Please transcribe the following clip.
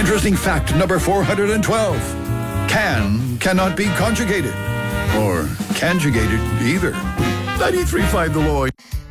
Interesting fact number 412. Cannot be conjugated. Or conjugated either. 93.5 The Lloyd.